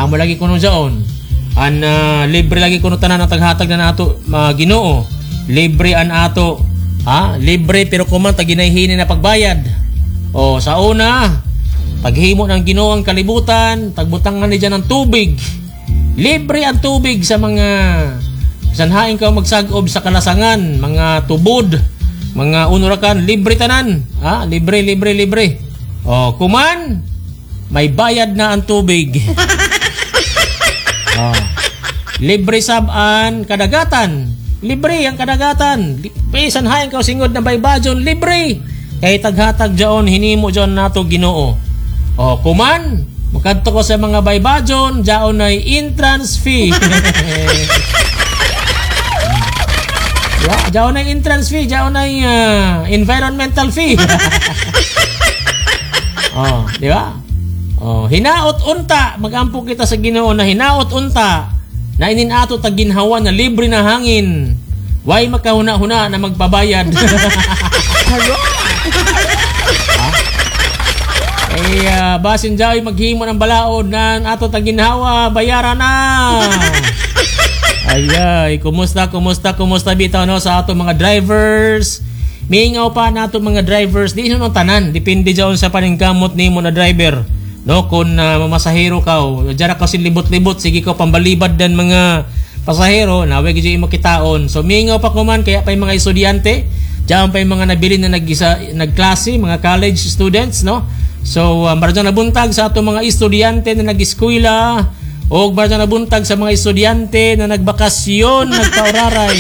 amo lagi kuno jaon. Libre lagi kuno tanan ang taghatag na nato Ginoo. Libre an ato. Libre pero kuman taginayhini na pagbayad. Sa una, paghimo ng Ginoo ang kalibutan, tagbutangan ni dyan ng tubig. Libre ang tubig sa mga sanhain ka magsagob sa kalasangan, mga tubod, mga unurakan, libre tanan. Libre. Kuman, may bayad na ang tubig. Libre saban kadagatan. Libre ang kadagatan. Sanhain ka singod na baybajon, libre. Kay taghatag dyan, hinimo dyan nato Ginoo. Kuman, makadto ko sa mga baybajon, dyan ay entrance fee. Dyan ay entrance fee, dyan ay environmental fee. Di ba? Hinaot unta, magampo kita sa Ginoo na hinaot unta, na ininato taginhawa na libre na hangin. Way makahuna-huna na magpabayad. Basin dyan maghimo ng balaod na ato taginhawa, bayaran na. Kumusta bitaw no sa ato mga drivers? Miingaw pa nato mga drivers, di no tanan, depende dyan sa paningkamot nimo na driver. No, kung mamasahero ka, dyan ka libot-libot, sige ko pambalibad dan mga pasahero, nawag dyan makitaon. So miingaw pa kuman, kaya pa yung mga estudyante, dyan pa yung mga nabili na nagklase, mga college students, no? So, maradyo nabuntag sa ato mga estudyante na nag-eskwela o maradyo nabuntag sa mga estudyante na nagbakasyon, nagkauraray.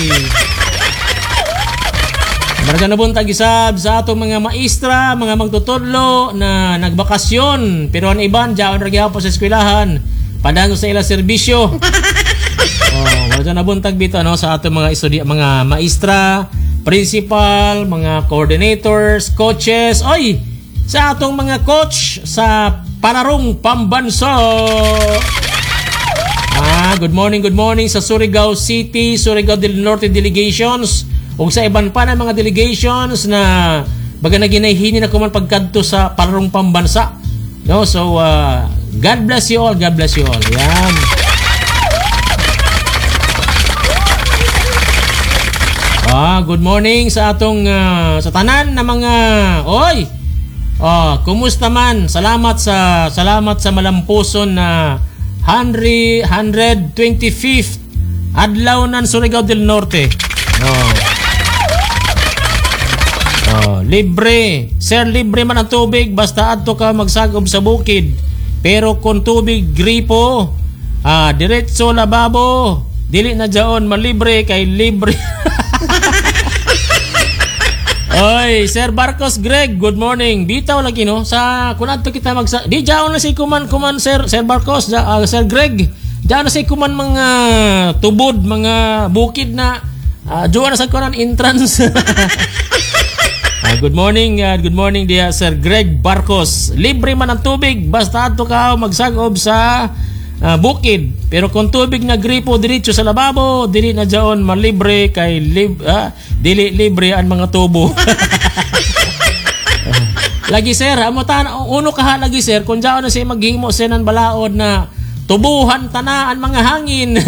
Maradyo nabuntag isab sa ato mga maestra, mga magtutudlo na nagbakasyon. Pero ang iban, dyan nagyapo sa eskwelahan, padano sa ilang serbisyo. Maradyo nabuntag dito sa ato mga mga maestra, principal, mga coordinators, coaches, sa atong mga coach sa Panarong Pambansa. Good morning sa Surigao City, Surigao del Norte delegations ug sa iban pa na mga delegations na baga na ginahini na kuman pagkadto sa Panarong Pambansa. No, so God bless you all. Yan. Good morning sa atong sa tanan na mga kumusta man? Salamat sa malampuson na 125th adlaw ng Surigao del Norte. Libre. Sir, libre man ang tubig basta adto ka magsagob sa bukid. Pero kung tubig gripo, diretso lababo, dili na dyaon malibre kay libre. Sir Barcos Greg, good morning. Bitaw lagi no sa kunadto kita di jaon na si kuman Sir Barcos, Sir Greg. Jaon na si kuman mga tubod, mga bukid na juwa na sa kunan entrance. Good morning dia Sir Greg Barcos. Libre man ang tubig basta adto ka magsagob sa bukid. Pero kung tubig na gripo diretso sa lababo, dili na dyaon malibre kay dili libre ang mga tubo. Lagi sir, uno kaha lagi sir, kung dyaon na siya maghimo siya ng balaod na tubuhan tanaan mga hangin.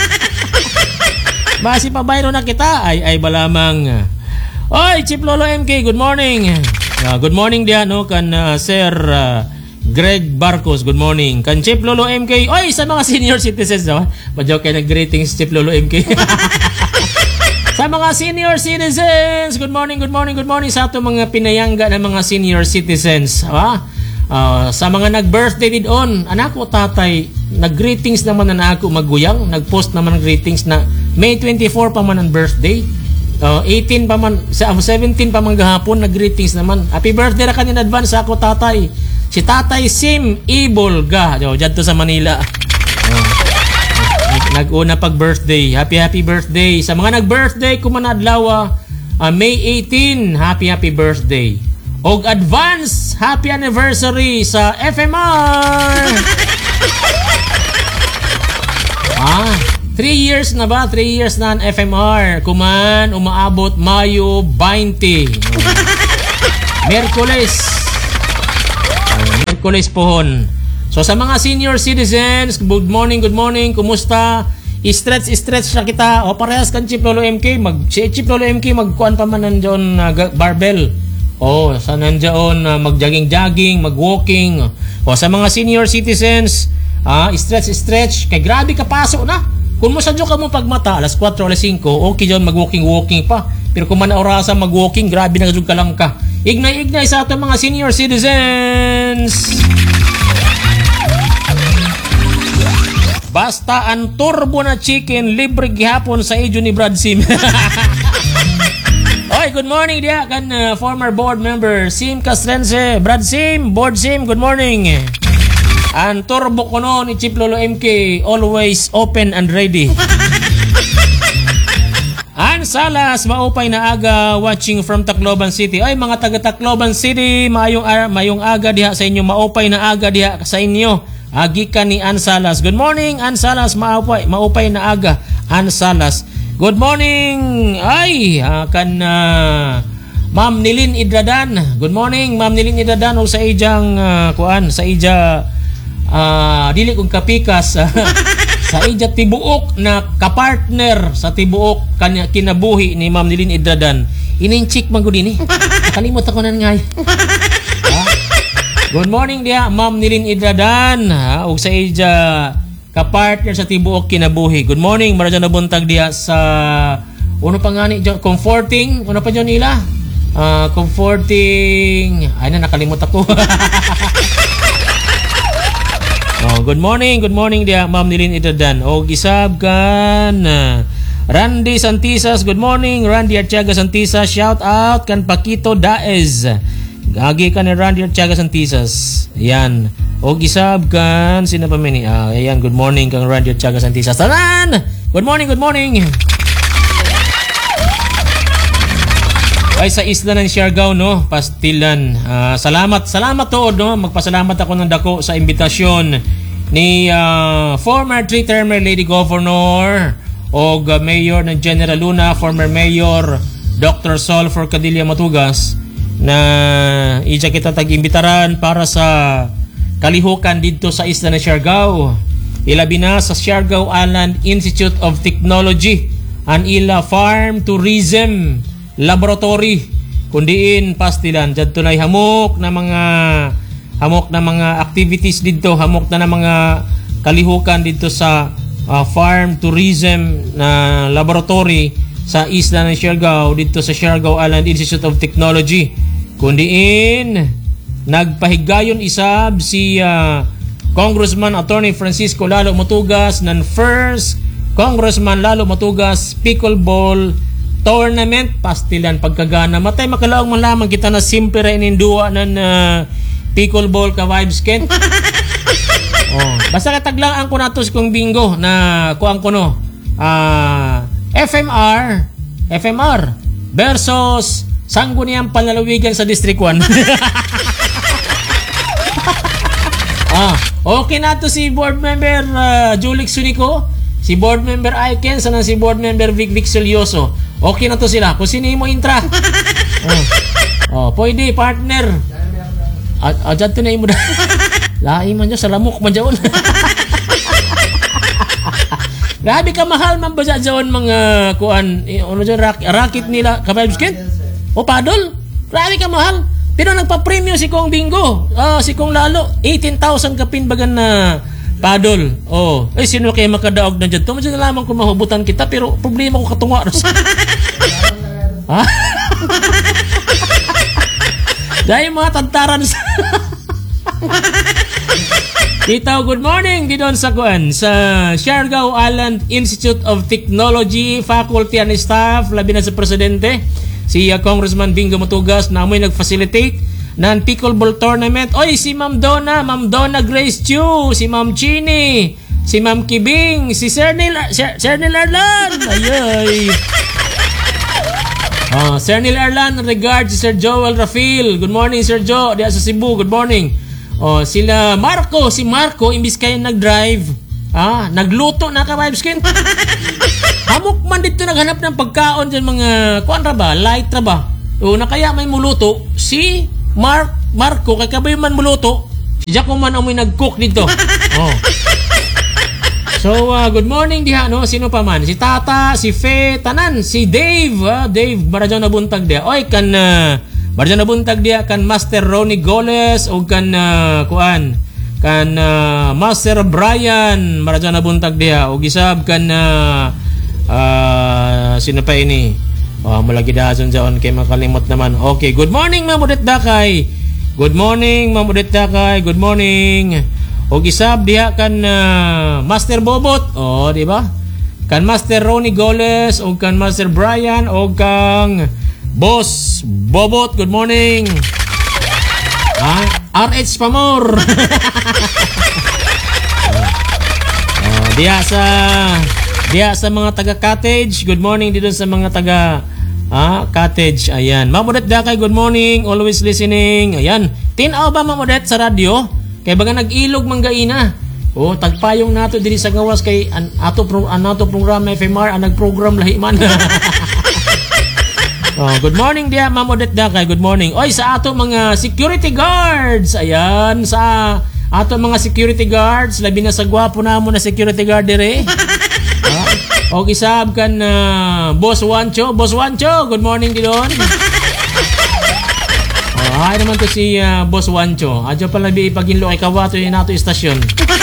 Basi pa bayro na kita, ay balamang. Chief Lolo MK, good morning. Good morning dia no kan Sir Greg Barcos, good morning. Kan Chief Lolo MK, sa mga senior citizens naman. Badyaw kayo nag-greetings Chief Lolo MK. Sa mga senior citizens, good morning sa ato mga pinayangga na mga senior citizens. Sa mga nag-birthday didon, anak ko tatay, nag-greetings naman na ako maguyang, nag-post naman ng greetings na May 24 pa man ang birthday. 18 pa man, 17 pa man gahapon, nag-greetings naman. Happy birthday ra kanin advance sa ako tatay. Si Tatay Sim Ibolga, dyan to sa Manila. Nag-una pag-birthday. Happy birthday. Sa mga nag-birthday, kumanadlaw, May 18, happy birthday. Og advance, happy anniversary sa FMR! 3 years na ba? 3 years na ang FMR. Kuman, umaabot Mayo 20. Merkules pohon. So sa mga senior citizens, good morning, kumusta? I-stretch na kita. O parehas kan Chief Lolo MK, si Chief Lolo MK magkuan pa man nandiyon barbell. O sa nandiyon mag-jogging, mag-walking. O sa mga senior citizens, stretch kay grabe ka paso na. Kung mo sadyo ka mo pagmata alas 4 alas 5, okay diyon mag-walking pa. Pero kung man orasa mag-walking, grabe na ka lang ka. Ignay sa ating mga senior citizens. Basta ang turbo na chicken libre gihapon sa edyo ni Brad Sim. Oy, good morning dia kan former board member Sim Castrense. Brad Sim, board Sim, good morning. Ang turbo ko no ni Chief Lolo MK always open and ready. An Salas, maupay na aga watching from Tacloban City. Ay mga taga Tacloban City, mayong aga diha sa inyo, maupay na aga diha sa inyo. Agikan ni An Salas. Good morning, An Salas. Maupay na aga, An Salas. Good morning. Ay, Ma'am Nilin Idradan. Good morning, Ma'am Nilin Idradan. O sa ijang, sa ija, dili kong kapikas. Sa ija tibuok na kapartner sa tibuok kinabuhi ni Ma'am Nilin Idradan. Ininchik man ko din eh. Nakalimot ako nan ngay. Good morning dia, Ma'am Nilin Idradan. O sa ija kapartner sa tibuok kinabuhi. Good morning, maradyan na buntag dia sa uno pa nga ni comforting, uno pa dyan nila. Comforting. Ay na, nakalimot ako. Good morning dia, Ma'am Nilin Idradan. O gisab kan Randy Santisas, good morning. Randy Artiaga Santisas, shout out kan Paquito Daez. Gagi ka ni Randy Artiaga Santisas. Ayan. O gisab kan sino pa mini? Ayan, good morning kang Randy Artiaga Santisas. Tanan! Good morning. Ay sa isla ng Siargao no, Pastilan. Salamat tuod no. Magpasalamat ako ng dako sa imbitasyon ni former 3-termer Lady Governor o Mayor ng General Luna, former Mayor Dr. Sol for Cadilla Matugas na isa kita tag-imbitaran para sa kalihukan dito sa isla ng Siargao. Ilabi na sa Siargao Island Institute of Technology an ila Farm Tourism Laboratory kundiin Pastilan. Dito na hamok na mga activities dito, hamok na mga kalihukan dito sa Farm Tourism na Laboratory sa isla ng Siargao dito sa Siargao Island Institute of Technology. Kundiin nagpahigayon isab si Congressman Attorney Francisco Lalo Matugas ng first Congressman Lalo Matugas Pickleball Tournament Pastilan pagkagana. Matay makalaong man lamang kita na simple ra ininduwa ng pickleball ka vibes ken. Basta kataglaan ko nato kung bingo na kuang ko no. FMR versus Sangguniang Panlalawigan sa District 1. Okay na to si board member Julix Sunico, si board member Aiken, sana si board member Vic Silioso. Okay na to sila. Kung sino mo intra. Pwede partner. Adjad to na imo. Lahi man dyan, sa lamok man dyan. Grabe ka mahal man ba dyan mga kuan, ano dyan, racket nila, ka-vibes kin? O paddle? Grabe ka mahal. Pero nagpa-premium si Kong Bingo. Si Kong Lalo, 18,000 kapin bagan na paddle. Sino kayo makadaog na dyan? Tumadyan na lamang kung mahubutan kita, pero problema ko katunga. Dahil mga tantaran sa... Tito, good morning dito sa kuan sa Siargao Island Institute of Technology, faculty and staff, labi na sa presidente si Congressman Bingo Matugas na amoy nag-facilitate ng pickleball tournament. Oy, si Ma'am Donna Grace Chu, si Ma'am Chini, si Ma'am Kibing, si Sir Neil Arlan. Ayoy. Sir Neil Arlan, regards si Sir Joel Rafael. Good morning, Sir Joe. Diya sa Cebu, good morning. Sila Marco, si Marco, imbis kayo nag-drive, nagluto na ka-vibes kin. Hamok man dito naghanap ng pagkaon dyan mga, kuan ra ba, light ra ba? Na kaya may muluto, si Marco, kay kabay man muluto, Si Jaco man amoy nag-cook dito. Oh. So, good morning diha, no? Sino pa man? Si Tata, si Fe, tanan, si Dave, Dave, baradyo na buntag diha. Oy, kan, baradyo na buntag diha, kan Master Ronnie Goles, o kan, kan Master Brian, baradyo na buntag diha. O gisab, kan, sino pa ini? Malagi dahon dyan, kay makalimot naman. Okay, good morning, Ma'am Odette Dakay. Good morning, Ma'am Odette Dakay. Good morning. O gisab diha kan Master Bobot. Oh, di ba? Kan Master Ronnie Goles o kan Master Brian o kang Boss Bobot. Good morning. RH Pamor. Diya sa mga taga Cottage. Good morning dito sa mga taga Cottage. Ayan. Ma'am Odette Dakay, good morning. Always listening. Ayan. Tinaw ba, Ma'am Odette, sa radyo? Kaya baga nag-ilog manggaina. Tagpayong nato diri sa gawas kay ato program FMR ang nag-program lahi man. Good morning dia, Ma'am Odette Dakay. Good morning. Oy, sa ato mga security guards. Ayan, sa ato mga security guards, labi na sa gwapo na mo na security guard dire. O gisab kan Boss Wancho. Boss Wancho, good morning didon. Hi naman to si Boss Wancho. Adyo pala bi ipaginlo kay kawato yung nato istasyon.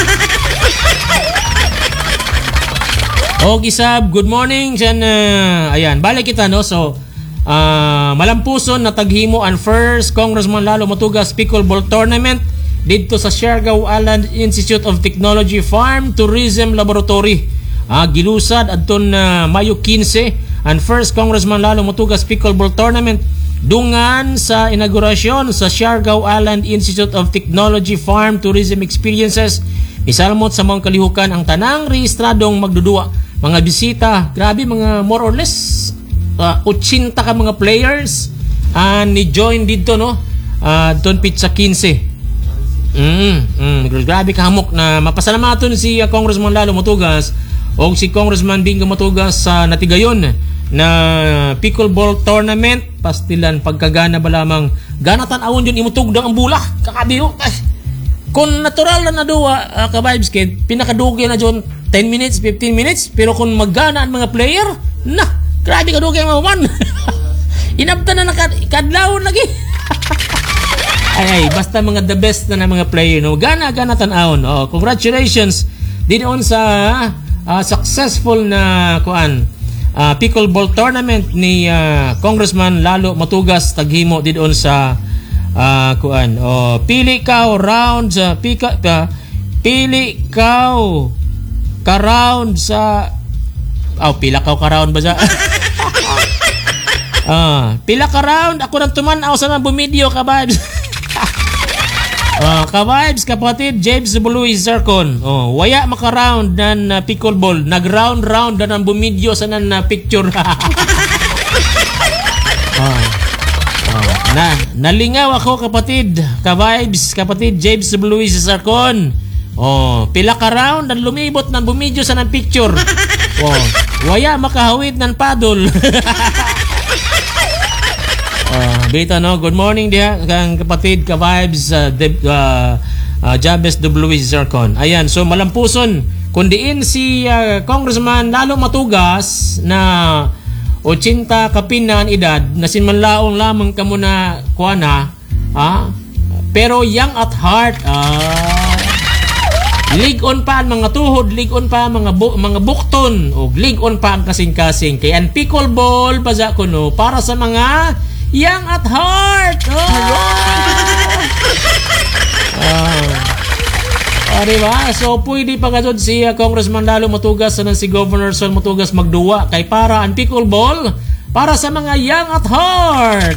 O gisab, good morning dyan. Ayan, balik kita no. So, malampuson na taghimo ang first Congressman Lalo Matugas Pickleball Tournament dito sa Siargao Island Institute of Technology Farm Tourism Laboratory. Gilusad adton Mayo 15 ang first Congressman Lalo Matugas Pickleball Tournament dungan sa inaugurasyon sa Siargao Island Institute of Technology Farm Tourism Experiences. Isalmot sa mga kalihukan ang tanang rehistradong magdudua mga bisita. Grabe, mga more or less 80 ka mga players ni join dito no. Don Pizza 15. Grabe kahamok na mapasalamaton si Congressman Lalo Matugas o si Congressman Bingo Matugas sa natigayon na pickleball tournament. Pastilan pagkagana ba lamang gana tan-awon yun imutugdang ang bula kakabiyo. Kung natural na duwa ka-vibes kid pinakadugi na dyan 10 minutes 15 minutes, pero kung maggana ang mga player na grabe kadugi ang mga one. Inabta na nakadlawon lagi. ay basta mga the best na mga player no, gana tan-awon. Congratulations din on sa successful na pickleball tournament ni Congressman Lalo Matugas taghimo didon sa pili ka round ka round sa pila ka round ba sa pila ka round ako nang tumanaw sa nang bumidyo ka vibes. Ka-vibes, kapatid, James Buluis Zarcon. Waya maka-round nan pickleball. Nag-round na ng bumidyo sa nan picture. Nalingaw ako, kapatid. Ka-vibes, kapatid, James Buluis Zarcon. Pila ka-round na lumibot ng bumidyo sa nan picture. Waya makahawid ng paddle. Bita no, good morning dia kang kapatid ka-vibes Jabez W. Zarcon. Ayan, so malampuson kundiin si Congressman Lalo Matugas na 80 kapinan edad na sinmanlaong lamang kamo na kuana pero young at heart. League on pa ang mga tuhod, league on pa ang mga bukton o league on pa ang kasing-kasing kay ang pickleball baza ko no para sa mga young at heart. Diba? So pwede pa gadod si Congressman Lalo Matugas sa si Governor Sol Matugas magduwa kay para ang pickleball para sa mga young at heart.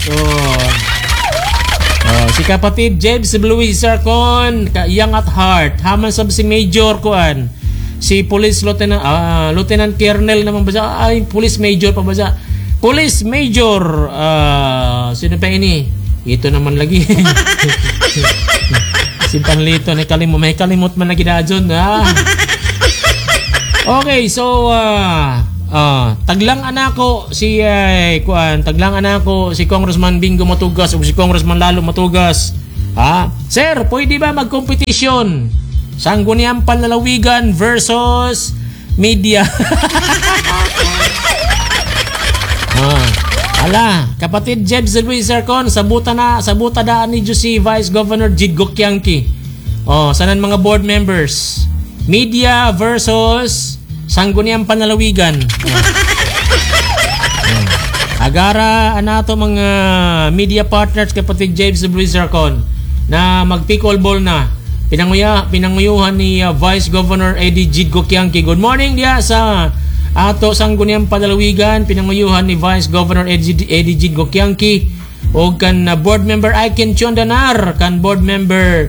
Si kapatid James Bluis Zarcon young at heart haman sab si Major kuan si Police Lieutenant Colonel naman ba Police Major pa ba Police Major sino pa ini? Ito naman lagi. Si Panlito may kalimot man lagi dajon. Okay, so taglang anako si Congressman Bingo Matugas o si Congressman Lalo Matugas Sir, pwede ba magkompetisyon? Sangguniang Panlalawigan versus media. Kapatid Jed Luis Zarcon, sabuta daan ni si Vice Governor Jid Gokyangki. Sanan mga board members? Media versus Sangguniang Panlalawigan. Agara anato mga media partners kapatid James Luis Zarcon na mag-pickleball na. Pinanguyuhan ni Vice Governor Eddie Jid Gokyangki. Good morning dia sa ato Sangguniang Panlalawigan. Pinanguyuhan ni Vice Governor Eddie Jid Gokyangki o kan board member Aiken Chondanar, kan board member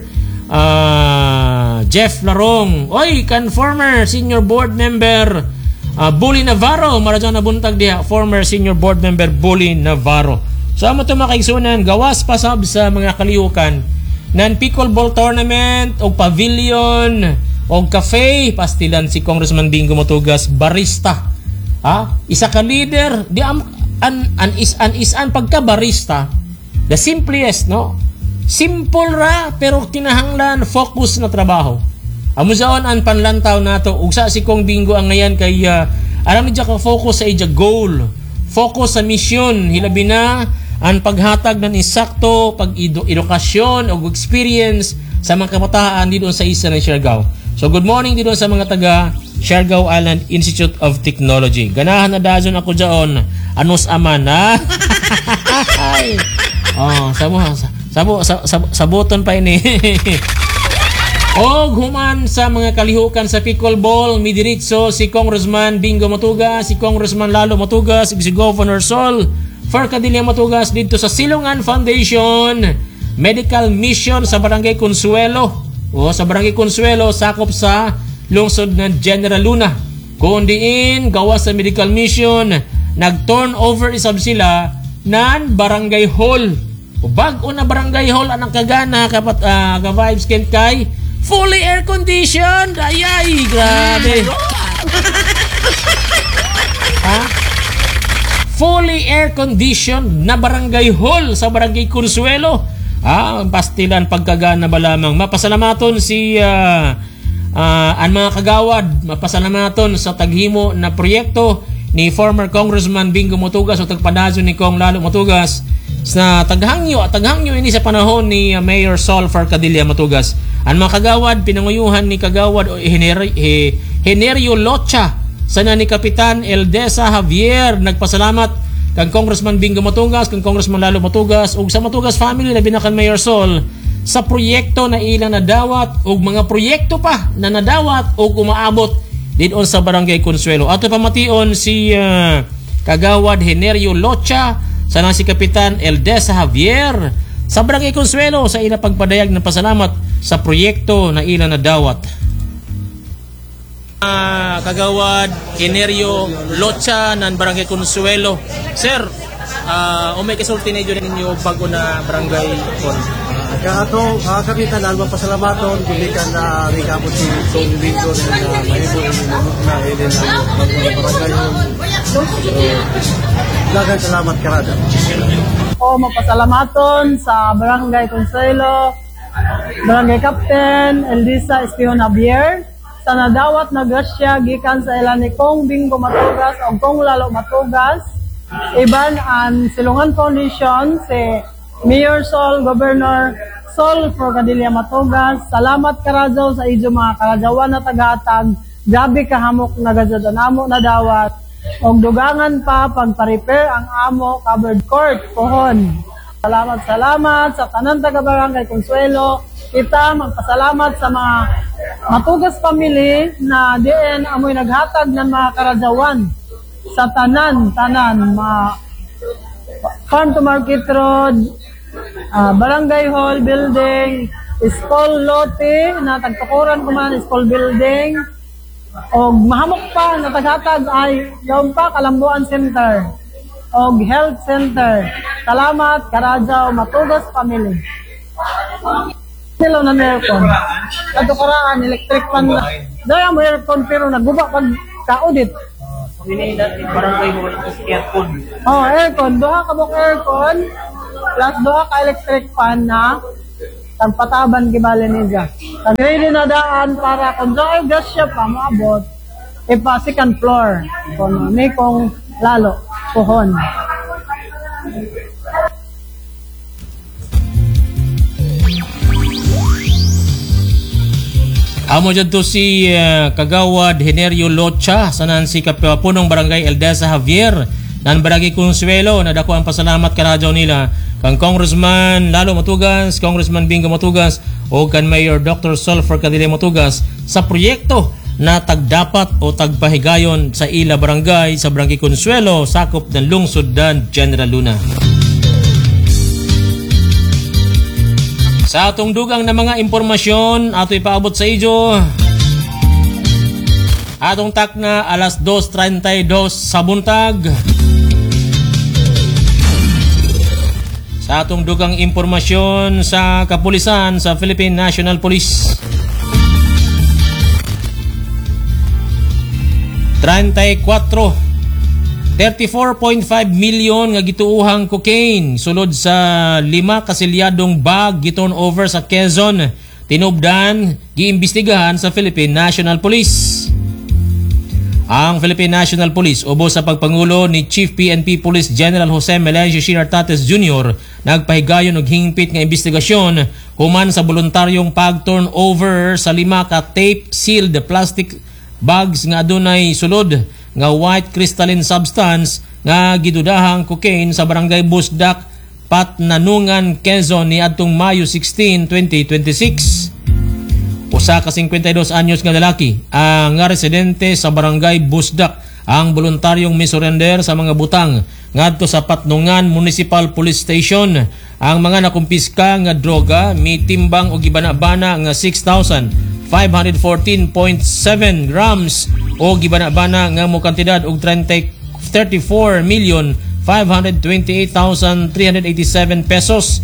Jeff Larong, kan former senior board member Bully Navarro, maradyo na buntag dia, former senior board member Bully Navarro. So amo to makaigsunan, gawas pasab sa mga kalihukan nan pickleball tournament o pavilion o cafe, pastilan si Congressman Bingo Matugas, barista. Isa ka leader, di an pagka barista, the simplest, no? Simple ra pero kinahanglan focus na trabaho. Amuzaon ang panlantaw nato ugsa si Kong Bingo ang ngayon kay alam niya ka focus sa ija goal, focus sa mission, hilabi na ang paghatag ng insakto, pag-edukasyon o experience sa mga kabataan dito sa isa ng Siargao. So good morning dito sa mga taga Siargao Island Institute of Technology. Ganahan na dazon ako diyon, anos aman ha. Sabuton pa ini. Og human sa mga kalihukan sa pickleball, midiritso si Congressman Bingo Matugas, si Congressman Lalo Matugas, si Governor Sol Farcadilla Matugas dito sa Silungan Foundation Medical Mission sa Barangay Consuelo. Sa Barangay Consuelo, sakop sa lungsod ng General Luna. Kung diin, gawa sa medical mission, nag-turnover isab sila ng barangay hall. Bago na barangay hall ang kagana ka-vibes kent kay fully air conditioned. Ayay, grabe. Fully air conditioned na barangay hall sa Barangay Consuelo. Pastilan pagkagana ba lamang. Mapasalamaton si ang mga kagawad, mapasalamaton sa taghimo na proyekto ni former Congressman Bingo Matugas o tagpadazo ni Kong Lalo Matugas sa taghangyo ini sa panahon ni Mayor Sol Farcadilla Matugas. Ang mga kagawad, pinanguyuhan ni kagawad Henerio Locha sana ni Kapitan Eldesa Javier. Nagpasalamat kang Congressman Bingo Matugas, kang Congressman Lalo Matugas ug sa Matugas family labi na kan Mayor Sol sa proyekto na ilang nadawat ug mga proyekto pa na nadawat ug umaabot dito sa Barangay Consuelo. Ato pamation si kagawad Henerio Locha sana si Kapitan Eldesa Javier sa Barangay Consuelo sa ila pagpadayag ng pasalamat sa proyekto na ila nadawat. Kagawad Henerio Locha ng Barangay Consuelo. Sir, umay kisulti na yun ninyo bago na barangay kon. Kato, kapitan, alma pasalamaton, kulikan na rikabot si Tong Bingo na mahibo na ilin na barangay yun. Dagan salamat karada. Mapasalamaton sa Barangay Consuelo, Barangay Captain Eldesa Espion Javier, sa nadawat na grasya gikan sa ilan ni Kong Bingo Matugas o Kong Lalo Matugas, iban ang Silungan Foundation, si Mayor Sol, Governor Sol Farcadilla Matugas. Salamat karajaw sa idyo mga karajawan na tagatag, grabe kahamok na gajad namo na dawat, og dugangan pa pagpa-repair ang amo covered court pohon. Salamat sa tanan taga Barangay Consuelo. Kita magpasalamat sa mga Matugas family na diin amoy naghatag ng mga karajawan sa tanan Farm to Market Road, Barangay Hall Building, School Lote na tagtukuran ko man School Building, o mahamok pa na taghatag ay yaon pa Kalambuan Center o Health Center. Salamat karajaw Matugas family. Hello na aircon. Kadto karaan electric fan na. Daya mo aircon pero naguba pag kaudit. Ini barangay mo aircon. Aircon, duha ka bok aircon plus duha ka electric fan na tagpataban kibali niya. Tagready na daan para kung saan gasya pa maabot, ipa second floor. Kung may kong lalo, puhon. Amo dyan to si Kagawad Henerio Locha sa nansi Kapunong Barangay Eldesa Javier nan Barangay Consuelo na dako ang pasalamat karadyaw nila kang Congressman Lalo Matugas, Congressman Bingo Matugas o kan Mayor Dr. Sulfur Cadile Matugas sa proyekto na tagdapat o tagpahigayon sa ila barangay sa Barangay Consuelo sakop ng lungsod dan General Luna. Sa atong dugang na mga impormasyon, ato ipaabot sa ijo. Atong tak na alas 2:32 sa buntag. Sa atong dugang impormasyon sa kapulisan sa Philippine National Police. 34.5 milyon nga gituuhang cocaine sulod sa 5 kasilyadong bag giturn over sa Quezon. Tinubdan, giimbestigahan sa Philippine National Police. Ang Philippine National Police ubos sa pagpangulo ni Chief PNP Police General Jose Melencio Shinartates Jr. nagpahigayon og hingpit nga investigasyon human sa voluntaryong pag-turn over sa 5 ka tape-sealed plastic bags nga adunay sulod nga white crystalline substance nga gidudahang cocaine sa barangay Busdak, Patnanungan, Quezon ni adtong Mayo 16, 2026. Usa ka 52 anyos nga lalaki ang nga residente sa barangay Busdak ang voluntaryong misurrender sa mga butang ngadto sa Patnungan Municipal Police Station. Ang mga nakumpiska nga droga mitimbang og gibana-bana nga 6,514.7 grams o gibana-bana nga mo kantidad og 34,528,387 pesos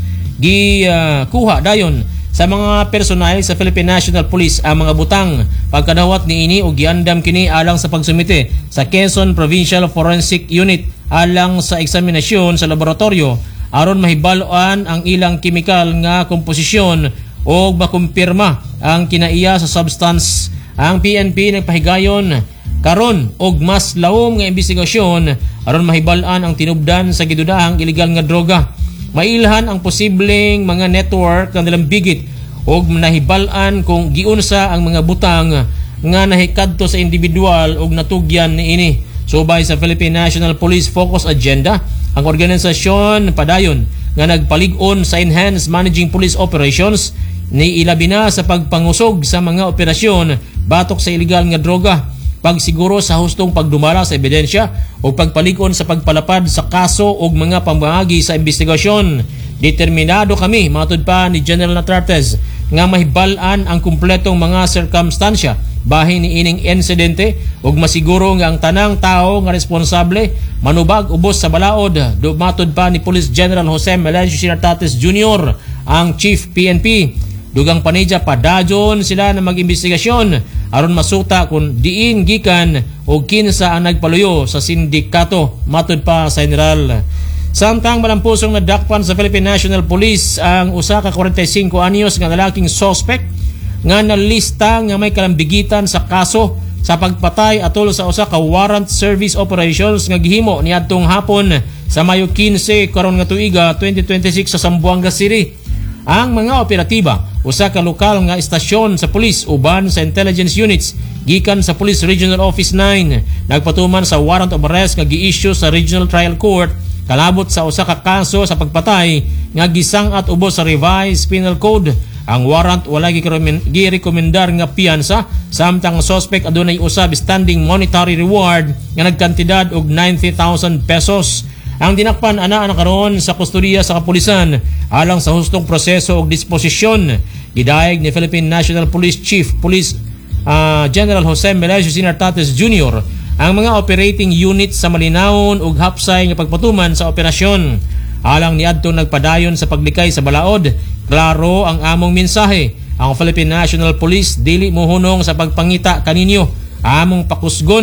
kuha dayon sa mga personal sa Philippine National Police ang mga butang. Pagkadawat niini og giandam kini alang sa pagsumite sa Quezon Provincial Forensic Unit alang sa eksaminasyon sa laboratorio aron mahibal-an ang ilang kemikal nga komposisyon o makumpirma ang kinaiya sa substance. Ang PNP nagpahigayon karon og mas lawom nga investigasyon aron mahibal-an ang tinubdan sa gidudahang illegal nga droga. Mailhan ang posibleng mga network nga nalambigit og nahibal-an kung giunsa ang mga butang nga nahikadto sa individual og natugyan niini. Subay sa Philippine National Police Focus Agenda, ang organisasyon padayon nga nagpalig-on sa Enhanced Managing Police Operations ni ilabi na sa pagpangusog sa mga operasyon batok sa illegal nga droga, pagsiguro sa hustong pagdumala sa ebidensya o pagpalig-on sa pagpalapad sa kaso o mga pamahagi sa investigasyon. Determinado kami, matud pa ni General Natartes, nga mahibal-an ang kumpletong mga sirkumstansya bahin ni ining insidente ug masiguro nga ang tanang tao nga responsable manubag ubos sa balaod. Matud pa ni Police General Jose Melencio Shinartates Jr., ang Chief PNP. Dugang panidya padayon sila na mag-imbestigasyon aron masuta kung diin gikan o kinsa ang nagpaluyo sa sindikato, matud pa sa general. Samtang malampusong nadakpan sa Philippine National Police ang usa ka 45 anyos nga lalaking suspect nga nalista nga may kalambigitan sa kaso sa pagpatay atol sa usa ka warrant service operations nga gihimo niadtong hapon sa Mayo 15 karon nga tuiga 2026 sa Zamboanga City. Ang mga operatiba, usa ka lokal nga istasyon sa pulis uban sa intelligence units gikan sa Police Regional Office 9 nagpatuman sa warrant of arrest nga gi-issue sa Regional Trial Court kalabot sa usa ka kaso sa pagpatay nga gisang-at ubos sa revised penal code. Ang warrant wala girekomendar nga piyansa samtang suspect adunay usab standing monetary reward nga nagkantidad og 90,000 pesos. Ang dinakpan ana karon sa kustodiya sa kapulisan alang sa hustong proseso og disposisyon. Gidayeg ni Philippine National Police Chief Police General Jose Melencio Shinartates Jr. ang mga operating units sa malinawon ug hapsay nga pagpatuman sa operasyon. Alang niadto nagpadayon sa paglikay sa balaod, klaro ang among mensahe. Ang Philippine National Police dili mohunong sa pagpangita kaninyo. Among pakusgon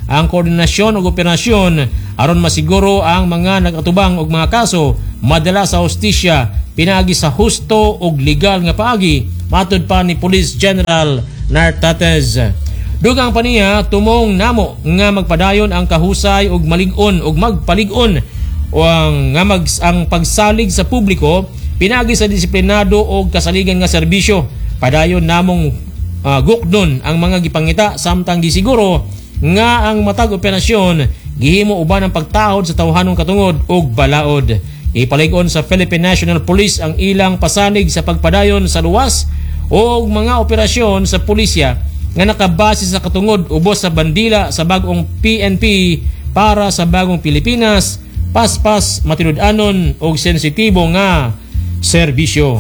ang koordinasyon ug operasyon aron masiguro ang mga nagatubang og mga kaso madala sa hustisya pinaagi sa husto ug legal nga paagi, matud pa ni Police General Nartates. Dugang pa niya tumong namo nga magpadayon ang kahusay ug malig-on ug magpalig-on o ang pagsalig sa publiko pinagi sa disiplinado o kasaligan nga serbisyo. Padayon namong gukdon ang mga gipangita samtang gisiguro nga ang matag operasyon gihimo uban ang pagtahod sa tawhanong katungod ug balaod. Ipalig-on sa Philippine National Police ang ilang pasanig sa pagpadayon sa luwas o mga operasyon sa pulisya nga nakabase sa katungod ubos sa bandila sa bagong PNP para sa bagong Pilipinas, paspas, matinud-anon o sensitibo nga serbisyo.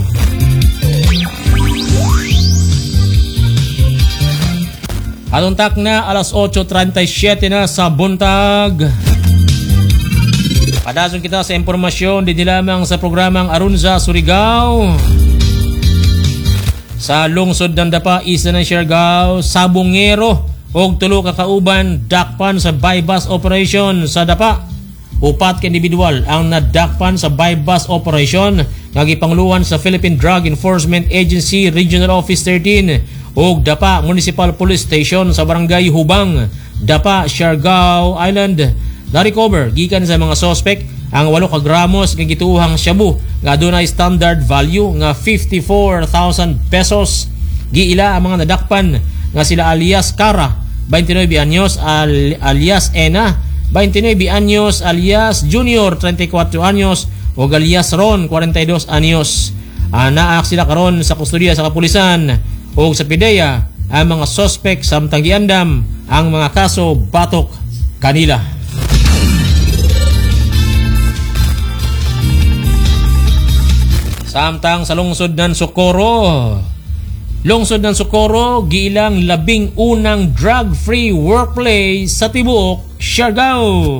Atuntak na alas 8:37 na sa buntag. Padason kita sa impormasyon di lamang sa programang Arunza Surigao. Sa lungsod ng Dapa, isa ng Siargao, sabungero og tulo ka kauban dakpan sa bypass operation sa Dapa. Upat ka individual ang nadakpan sa bypass operation nga gipangluwan sa Philippine Drug Enforcement Agency Regional Office 13 ug Dapa Municipal Police Station sa Barangay Hubang, Dapa, Siargao Island. Na-recover gikan sa mga suspect ang 8 ka gramos nga gituuhang shabu nga adunay standard value nga 54,000 pesos. Giila ang mga nadakpan nga sila alias Cara, 29 anyos, alias Ena, 29 anyos, alias Junior, 34 anyos, o alias Ron, 42 anyos. Naak sila karon sa kustodiya sa kapulisan o sa PIDEA ang mga suspect samtang giandam ang mga kaso batok kanila. Samtang sa lungsod ng Socorro, giilang 11 drug-free workplace sa tibuok Siargao.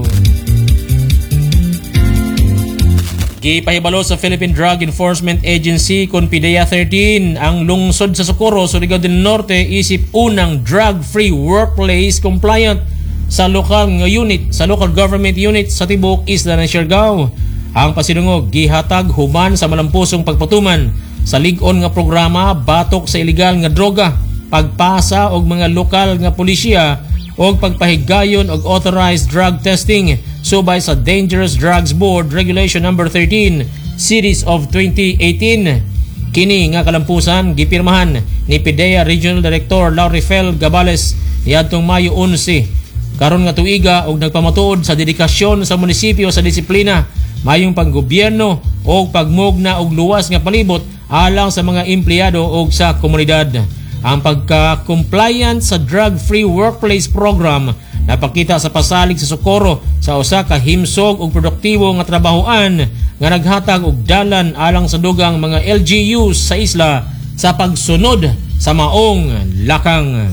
Gipahibalo sa Philippine Drug Enforcement Agency kon PIDEA 13 ang lungsod sa Socorro, Surigao del Norte isip unang drug-free workplace compliant sa local government unit sa tibuok isla ng Siargao. Ang pasidungog gihatag human sa malampusong pagpatuman sa lig-on nga programa batok sa ilegal nga droga, pagpasa og mga lokal nga pulisya og pagpahigayon og authorized drug testing subay sa Dangerous Drugs Board Regulation Number 13 Series of 2018. Kini nga kalampusan gipirmahan ni PIDEA Regional Director Laurifel Gabales niadtong Mayo 11 karon nga tuiga og nagpamatuod sa dedikasyon sa munisipyo sa disiplina, mayong panggobyerno o pagmugna og luwas nga palibot alang sa mga empleyado o sa komunidad. Ang pagka-compliant sa drug-free workplace program napakita sa pasalig sa Socorro sa usa ka himsog ug produktibo nga trabahoan nga naghatag og dalan alang sa dugang mga LGUs sa isla sa pagsunod sa maong lakang.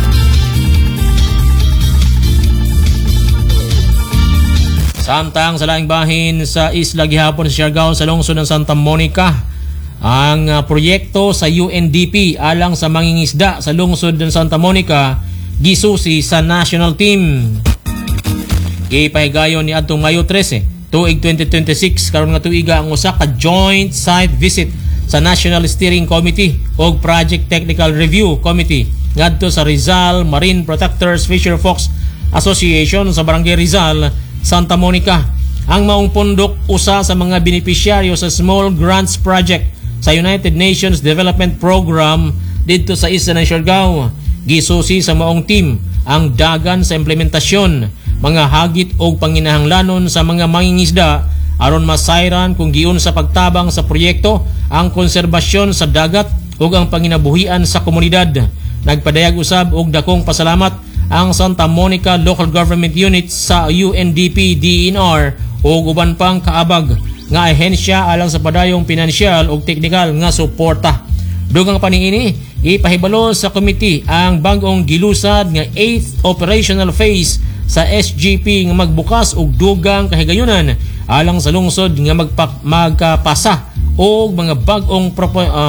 Samtang sa laing bahin sa isla gihapon sa Siargao sa lungsod ng Santa Monica, ang proyekto sa UNDP alang sa mangingisda sa lungsod ng Santa Monica gisusi sa national team. Gipahigayon ni adtong Mayo 13, tuig 2026 karon nga tuiga ang usa ka joint site visit sa National Steering Committee o Project Technical Review Committee ngadto sa Rizal Marine Protectors Fisher Fox Association sa Barangay Rizal, Santa Monica. Ang maong pundok usa sa mga benepisyaryo sa Small Grants Project sa United Nations Development Program dito sa isla ng Siargao. Gisusi sa maong team ang dagan sa implementasyon, mga hagit o panginahanglanon sa mga mangingisda aron masayran kung giun sa pagtabang sa proyekto ang konserbasyon sa dagat ug ang panginabuhian sa komunidad. Nagpadayag usab og dakong pasalamat ang Santa Monica Local Government Unit sa UNDP DNR o uban pang kaabag nga ahensya alang sa padayong pinansyal o teknikal nga suporta. Dugang paniini, ipahibalo sa committee ang bagong gilusad nga 8th operational phase sa SGP nga magbukas og dugang kahigayunan alang sa lungsod nga magkapasa og mga bagong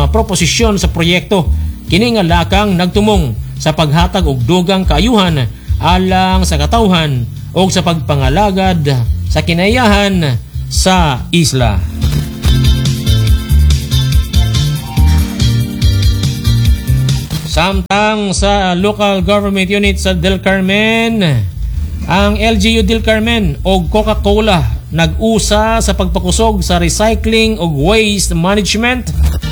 proposisyon sa proyekto. Kini nga lakang nagtumong sa paghatag og dugang kaayuhan alang sa katawhan o sa pagpangalagad sa kinayahan sa isla. Samtang sa local government unit sa Del Carmen, ang LGU Del Carmen o Coca-Cola nag-usa sa pagpakusog sa recycling o waste management.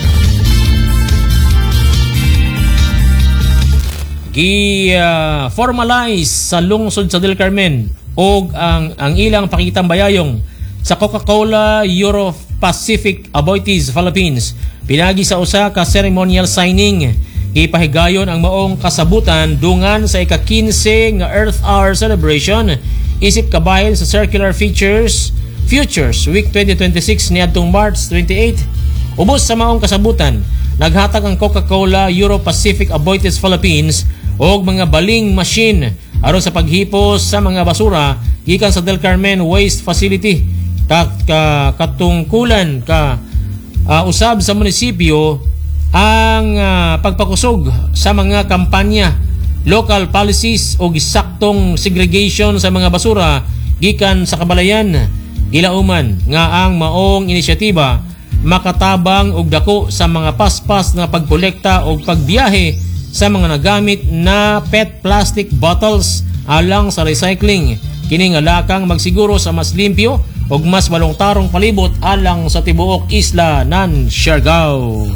Gi-formalize sa lungsod sa Del Carmen o ang ilang pakitang bayayong sa Coca-Cola Euro-Pacific Aboitiz Philippines. Pinagi sa usa ka ceremonial signing. Ipahigayon ang maong kasabutan dungan sa ika-15 nga Earth Hour celebration isip kabahin sa Circular Futures Week 2026 niadtong March 28. Ubos sa maong kasabutan, naghatag ang Coca-Cola Euro-Pacific Aboitiz Philippines og mga baling machine aron sa paghipos sa mga basura gikan sa Del Carmen Waste Facility. Katungkulan usab sa munisipyo ang pagpakusog sa mga kampanya, local policies o gisaktong segregation sa mga basura gikan sa kabalayan. Gilauman nga ang maong inisyatiba makatabang og dako sa mga paspas nga pagkolekta o pagbiyahe sa mga nagamit na PET plastic bottles alang sa recycling. Kini nga lakang magsiguro sa mas limpyo o mas malungtarong palibot alang sa tibuok isla nan Siargao.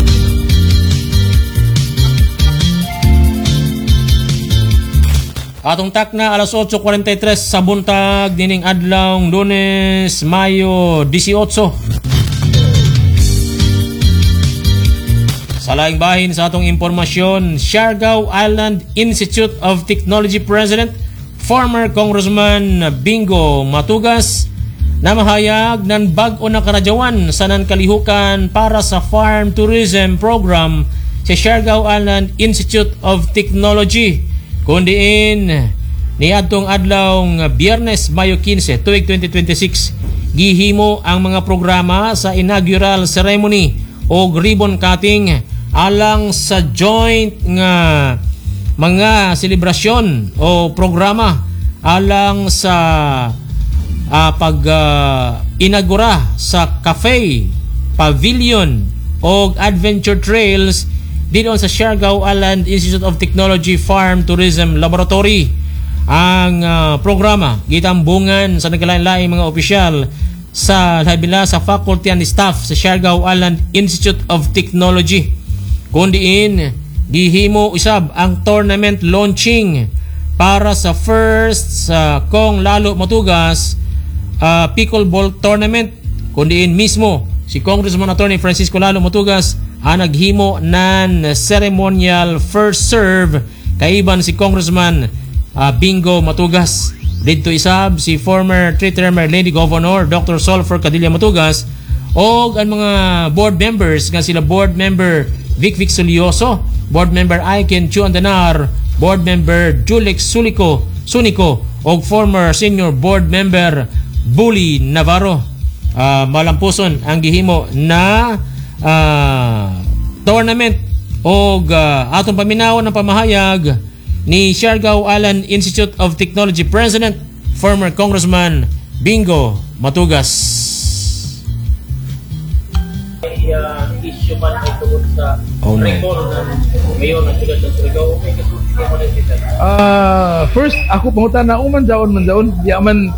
Atong takna alas 8:43 sa buntag dining adlaw Lunes, Mayo 18. Sa laing bahin sa atong impormasyon, Siargao Island Institute of Technology President, former Congressman Bingo Matugas, namahayag ng bag-o na karadyawan sa nankalihukan para sa Farm Tourism Program sa Siargao Island Institute of Technology. Kundiin ni adtong adlaw Biyernes, Mayo 15, tuig 2026, gihimo ang mga programa sa inaugural ceremony o ribbon cutting alang sa joint nga mga selebrasyon o programa alang sa pag-inagura sa cafe, pavilion o adventure trails dito sa Siargao Island Institute of Technology Farm Tourism Laboratory. Ang programa gitambungan sa nagkalain-laing mga opisyal sa labila sa faculty and staff sa Siargao Island Institute of Technology. Kundiin gihimo usab ang tournament launching para sa first Kong Lalo Matugas pickleball tournament. Kundiin mismo si Congressman Attorney Francisco Lalo Matugas ang naghimo nan ceremonial first serve kaiban si Congressman Bingo Matugas. Dito isab si former three-termer Lady Governor Dr. Solfer Cadilla Matugas o ang mga board members nga sila board member Vic Solioso, board member Aiken Chu Andanar, board member Julex Sunico o former senior board member Bully Navarro. Malampuson ang gihimo na tournament o atong paminaw ng pamahayag ni Siargao Island Institute of Technology President, former Congressman Bingo Matugas. Issue man ay tungkol sa recall ng mayor ng Siargao sa Siargao. First, ako pangutan na man daon di aman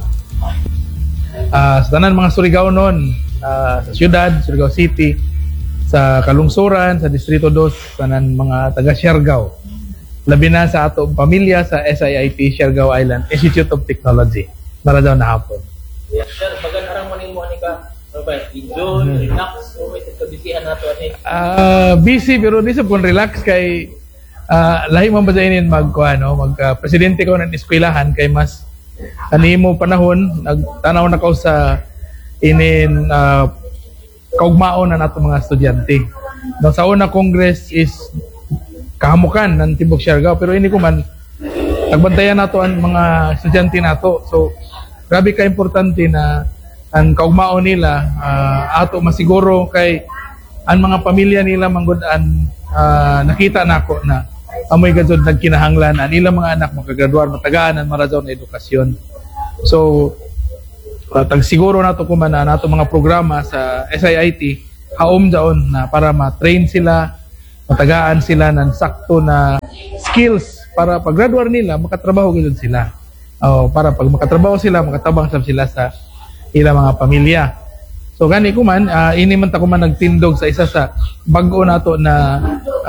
sa tanan mga Surigao noon, sa siyudad, Surigao City, sa kalungsuran, sa Distrito 2, tanan mga taga Siargao. Labi na sa atong pamilya sa SIIT, Siargao Island Institute of Technology. Para daw na hapon. Yes, sir. Bagan arang maning mo ka, enjoy, relax, o may kabisihan nato ani. Busy pero di sa pun relax kay lahi man ba inin presidente ko ng eskwelahan kay mas kanimo panahon nagtanaw na ko sa inin kaugmaon na nato mga estudyante. No, sa una Congress is kahamukan ng Tibok Siargao pero ini ko man nagbantayan nato ang mga estudyante nato. So grabe ka importante na ang kaugmaon nila ato masiguro kay ang mga pamilya nila manggod nakita nako na amoy gazod nagkinahanglan ang ilang mga anak makagraduar matagaan ang marason na edukasyon. So tag siguro nato kuman na nato mga programa sa SIIT haom daon na para ma-train sila, matagaan sila ng sakto na skills para pag graduar nila makatrabaho gid sila. Para pag makatrabaho sila makatabang sila sa ilang mga pamilya. So gani ko man ini man ta ko man nagtindog sa isa sa bag-o nato na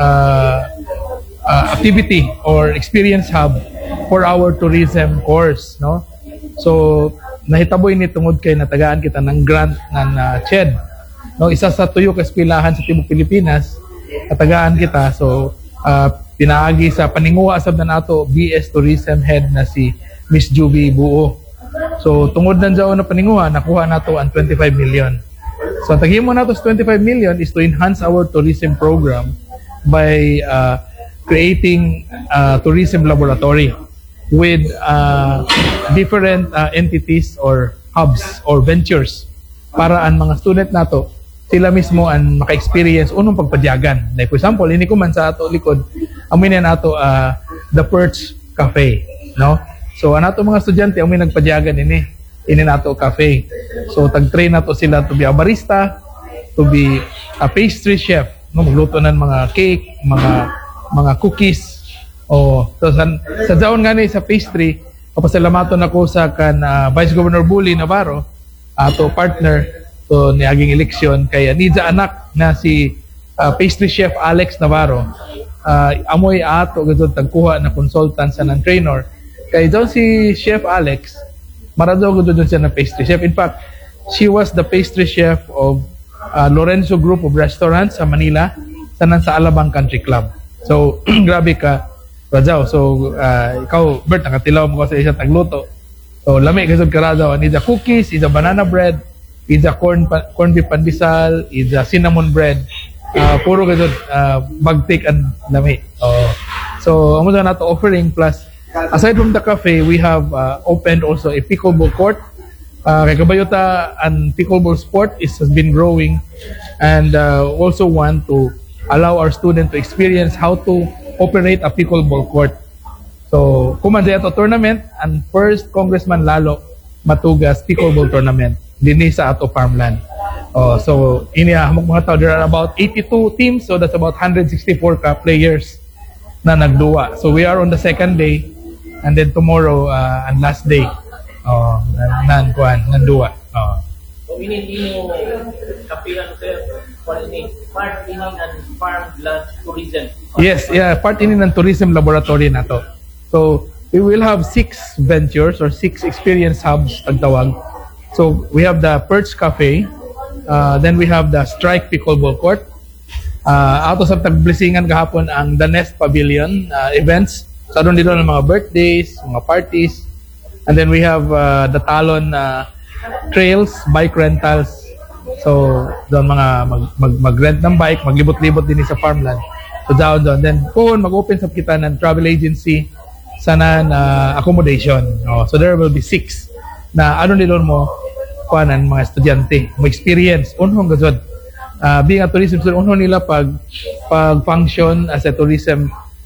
activity or experience hub for our tourism course, no? So nahitabo ini tungod kay natagaan kita ng grant ng CHED, no? Isa sa tuyo ka eskwelahan sa tibuok Pilipinas natagaan kita. So pinaagi sa paninguha sab na nato BS Tourism Head na si Miss Juby Buo. So tungod nan sa na paninguha nakuha nato ang 25 million. So ang taghimo nato sa 25 million is to enhance our tourism program by creating a tourism laboratory with different entities or hubs or ventures para ang mga student nato sila mismo ang maka-experience unong pagpadyagan. Like for example, ini ko man sa ato likod amoy na nato the Perch Cafe, no? So anato mga estudyante amoy nagpadyagan ini nato cafe. So tag-train nato sila to be a barista, to be a pastry chef, no, magluto ng mga cake, mga cookies. So sa daon nga ni sa pastry, papasalamaton ako sa Vice Governor Bully Navarro, ato partner to niaging eleksyon kay nidsa anak na si pastry chef Alex Navarro. Amoy ato gud tagkuha na consultant sa ng trainer. Kay daw si Chef Alex, marado gud siya na pastry chef. In fact, she was the pastry chef of Lorenzo Group of Restaurants sa Manila, sa Alabang Country Club. So, grabe ka, Rajaw. So, ikaw, Bert, nakatilaw mo sa isang tagluto. So, lami kasod ka, Rajaw. It's a cookies, it's a banana bread, it's a corn beef pandesal, it's a cinnamon bread. Puro kasod, bagtik and lami. So, ang mga nato offering plus, aside from the cafe, we have opened also a pickleball court. Kay kabayota, ang pickleball sport has been growing and also want to allow our students to experience how to operate a pickleball court. So, kuman sa ito tournament, ang first Congressman Lalo Matugas pickleball tournament dinhi sa ato farmland. So, hamok mga tao, there are about 82 teams, so that's about 164 players na nagduwa. So, we are on the second day. And then tomorrow, and last day, nanduwa. So, ini kapilan sir, part ini and farmland tourism. Yes, yeah, part ini ng tourism laboratory na to. So, we will have 6 ventures or 6 experience hubs tagtawag. So, we have the Perch Cafe, then we have the Strike Pickleball Court. Ato sa tagblisingan kahapon ang The Nest Pavilion events. So, doon dito ng mga birthdays, mga parties. And then we have the Talon trails, bike rentals. So, doon mga mag-rent ng bike, maglibot-libot din sa farmland. So, down. Then, mag-open sa kita ng travel agency sana accommodation. So, there will be 6 na nilon mo kuanan mga estudyante. Mo experience. Unhong gazod. Being a tourism student, unhong nila pag-function as a tourism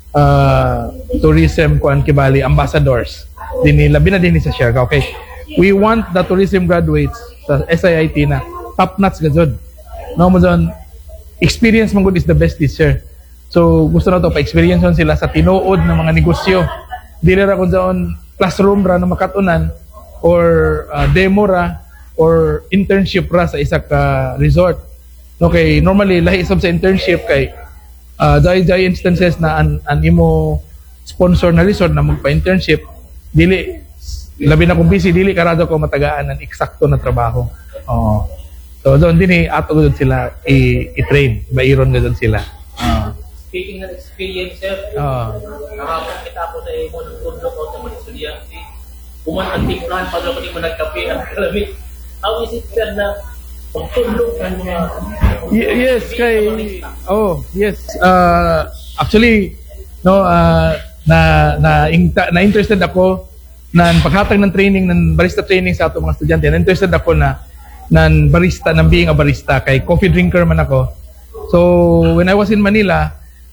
kuan kibali ambassadors labi na din sa Siargao. Okay, we want the tourism graduates sa SIIT na top notch gazod, no mo don experience man good is the best teacher. So gusto na to pa-experience sila sa tinuod ng mga negosyo, dili ra kun saon classroom ra na makatunan or demo ra or internship ra sa isa ka resort. Okay, normally lahi isab sa internship kay dahil instances na an imo sponsor na resort na magpa-internship, dili labi na kung busy, dili karado ko matagaan ng eksakto na trabaho. So doon din ato gud sila i-train, mairon gud sila. Speaking of experience, sir, nakapag kita po sa imo ng tundok o sa mga estudyante, kuman ang tingnan pag mo nagkape ang kalamit. How is it, sir, na pagtulog ng mga yes kay yes actually no na interested ako na paghatag ng training ng barista training sa ato mga estudyante. Na interested ako na barista, ng being a barista kay coffee drinker man ako. So when I was in Manila,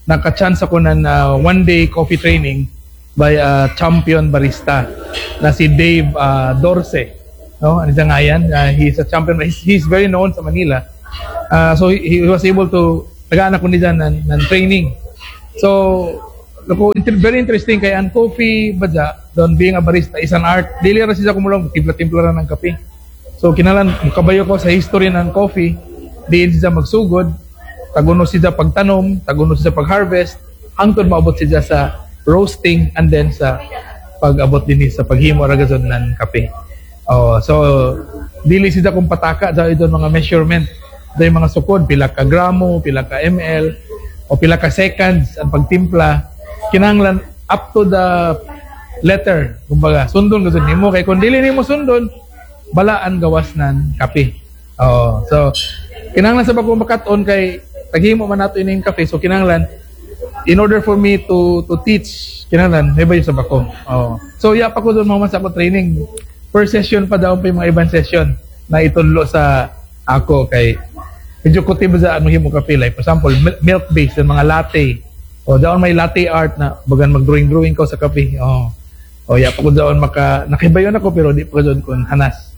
naka-chance ako ng one-day coffee training by a champion barista na si Dave Dorce. No? Ano siya nga yan? He's a champion. He's very known sa Manila. So he was able to tagaan ako niya ng training. So very interesting kaya ang coffee badya doon being a barista is an art. Dili ra siya kumulong timpla-timpla ng kape. So kinalan kabayo ko sa history ng coffee. Diin siya magsugod, taguno siya pagtanom, taguno siya pag-harvest, hangtod maabot siya sa roasting and then sa pag-abot din sa paghimo ra gazon ng kape. So dili siya kung pataka sa idon mga measurement. Day mga sukod pila ka gramo, pila ka ml o pila ka seconds ang pagtimpla. Kinahanglan up to the letter. Kumbaga, sundon gazon nimo kay kung dili nimo sundon, balaan gawas ng kape. So kinahanglan sa bako makaton kay taghimo man nato ining kape. So kinahanglan in order for me to teach, kinahanglan may bayo sa bako. So pa ko doon mga sa ako training. Per session pa daw pa yung mga ibang session na itudlo sa ako kay medyo kuti ba sa ano himo kape like for example milk based yung mga latte. Daon may latte art na bagan mag-drawing ka sa kape. Pa ko daon nakibayon ako pero di pa ko doon kun hanas.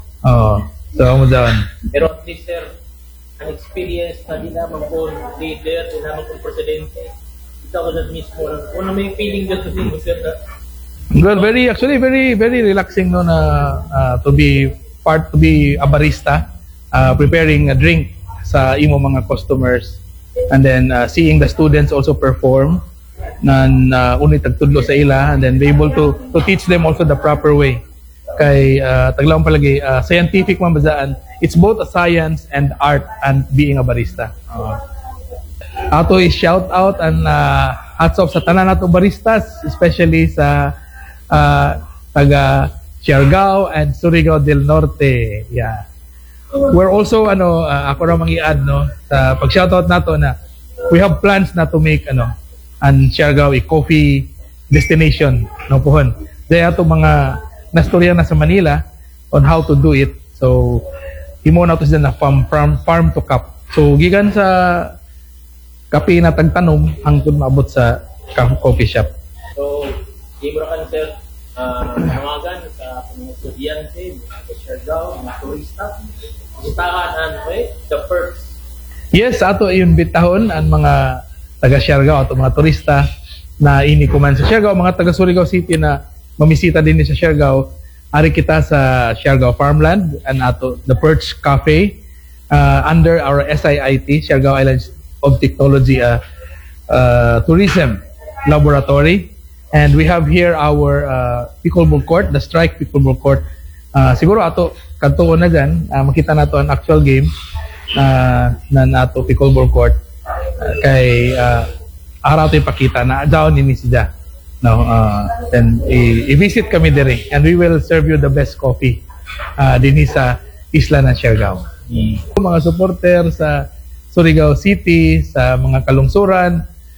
So mo daon. Pero at least sir, ang experience na din naman po leader, din naman po presidente. Ikaw ko na mismo. Kung na may feeling dito din mo sir na well, very relaxing no na to be a barista, preparing a drink sa imo mga customers and then seeing the students also perform nan unay tagtudlo sa ila and then be able to teach them also the proper way. Kay taglawon palagi scientific man bazaan, it's both a science and art and being a barista. Ato is shout out and hats off sa tanan nato baristas, especially sa taga Siargao and Surigao del Norte. Yeah. We're also ako ra mangi-add no sa pag-shoutout nato na we have plans na to make an Siargao a coffee destination no pohon. Daya ato mga nastorya na sa Manila on how to do it. So imo na to sila na farm to cup. So gikan sa kape na tagtanom hangtod maabot sa coffee shop. So imo ra kan sir panawagan sa mga estudyante, mga Siargao, mga turista, bitahan the perks. Yes, ato iimbitahon ang mga taga Siargao ato mga turista na ini kuman sa Siargao, mga taga Surigao City na mamisita din sa Siargao. Ari kita sa Siargao Farmland and ato the Perch Cafe under our SIIT, Siargao Islands of Technology Tourism Laboratory. And we have here our pickleball court, the Strike Pickleball Court. Siguro ato kantuon na dyan, makita nato ang actual game na ato pickleball court. Kay araw to ipakita na daon ni siya. No, then i-visit kami dire and we will serve you the best coffee din sa isla ng Siargao. Mga supporter sa Surigao City, sa mga kalungsuran,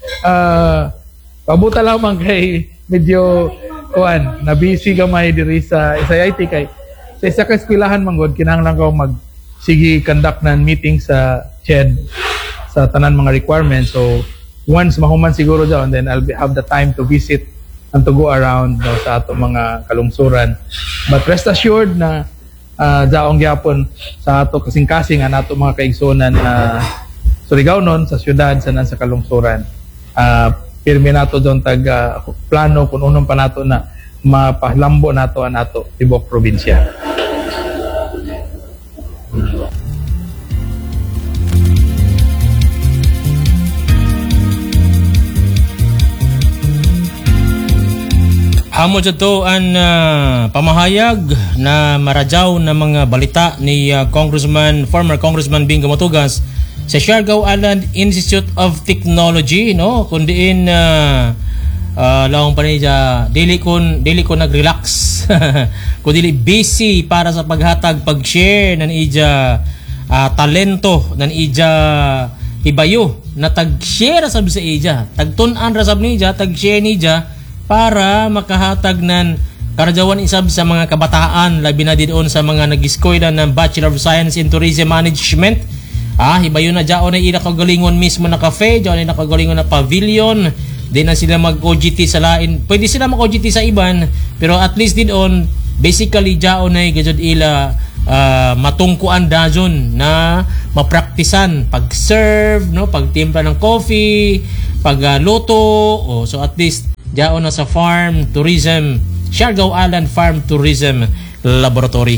pabuta lamang kay medyo na busy gamay diri sa SIIT kay sa isa ka eskwelahan manggod kinahanglan ko sige conduct ng meeting sa CHED sa tanan mga requirements. So once mahuman siguro daw and then I'll have the time to visit and to go around sa ato mga kalungsuran. But rest assured na daong gyapon sa ato kasing-kasing ang ato mga kaigsunan Surigao non sa syudad sa kalungsuran. Pirmi nato doon plano kung unong pa nato na mapalambo nato ang ato tibok probinsya. Amo dito ang pamahayag na maradyaw na mga balita ni former Congressman Bingo Matugas sa Siargao Island Institute of Technology, no? Kundiin laong pa niya dili kon nag-relax kundi busy para sa paghatag pag-share nan ija talento nan ija hibayo na tag-share sab sa ija tagtun-an ra sab nija tag-share nija para makahatag nan karadyawan isab sa mga kabataan labi na didoon sa mga nag-eskwela ng Bachelor of Science in Tourism Management Hibayon na dyan na ila kagalingon mismo na cafe, dyan na kagalingon na pavilion. Di na sila mag-OGT sa lain. Pwede sila mag-OGT sa iban, pero at least din on, basically dyan na gajod ila matungkuan dajon na mapraktisan pag-serve, no, pagtimpla ng coffee, pagluto. So at least dyan na sa farm tourism, Siargao Island Farm Tourism Laboratory.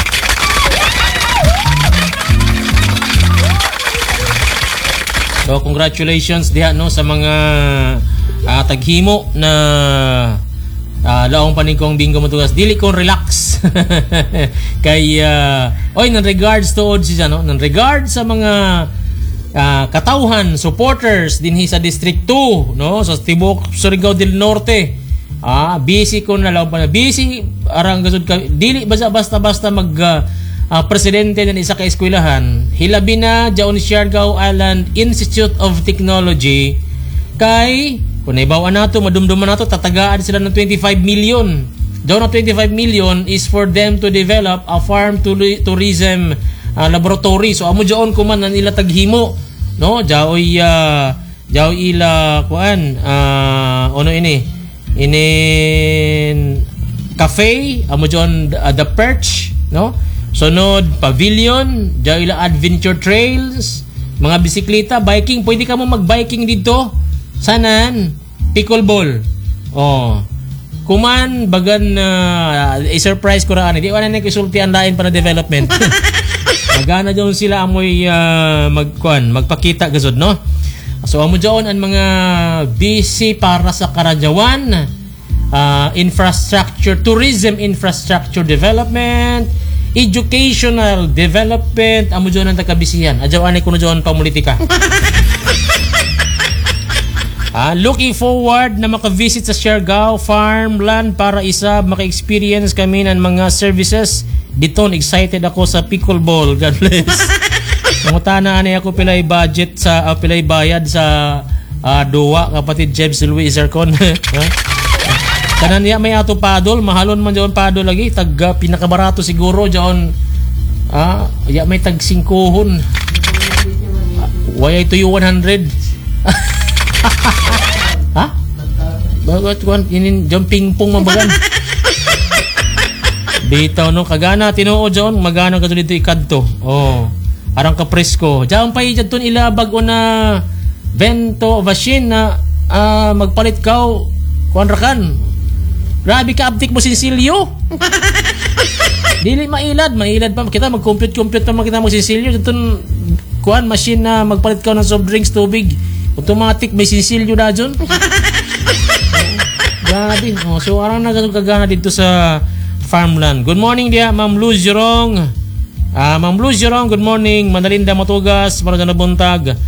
So congratulations diha no sa mga taghimo na laong paningkong Bingo Matugas. Dili ko relax. Kay nan regards to siya no, nan regards sa mga katauhan, supporters dinhi sa District 2 no, sa Tibok Surigao del Norte. Busy ko na laong pa na busy arang gasud ka dili basta mag presidente ng isa ka eskwelahan, hilabi na dyan Siargao Island Institute of Technology kay kung naibawan nato, madumduman nato, tatagaan sila ng 25 million. Dyan na 25 million is for them to develop a farm tourism laboratory. So amo dyan kuman ang ila taghimo no, jaoy ila kuan ono ini cafe, amo dyan the Perch no. Sunod, pavilion, dyan ila adventure trails, mga bisikleta, biking. Pwede ka mo mag-biking dito. Sanan? Pickleball. Kuman, bagan i-surprise ko raan. Hindi ko na nagkisultian lain para development. Magana dyan sila amoy magpakita gazod, no? So, amo dyan ang mga busy para sa Karadyawan, infrastructure, tourism infrastructure development, educational development, amo dyan ang takabisihan. Adyawan ko na dyan pamulitika. Looking forward na makavisit sa Siargao Farmland para isa maka-experience kami ng mga services. Diton, excited ako sa pickleball. God bless. Mangutana ani ako pilay budget sa pilay bayad sa duwa kapatid Jebs Louis Zarcon. Kanan niya may ato paddle, mahalon man dyan paddle lagi, tag pinakabarato siguro dyan, ya may tag 5 why ito yung 100 bagat kuan inin dyan pingpong mabagan bitaw no, kagana tinuod dyan, magana ka dito ikadto arang ka presko dyan pa dyan ton ilabag o na vento machine na magpalit kaw kuan rakan. Grabe ka uptick mo sinsilyo. Dili mailad pa kita mag-compute pa makita mo sinsilyo dito kuan machine na magpalit ka ng soft drinks tubig. Automatic may sinsilyo na dyan. Grabe. So arang nagagana dito sa farmland. Good morning dia Ma'am Luz Jorong. Ma'am Luz Jorong, good morning. Manalinda Matugas, Maragana Buntag.